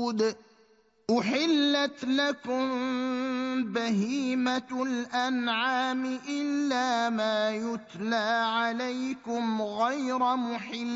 الحدود أحلت لكم بهيمة الأنعام إلا ما يتلى عليكم غير محل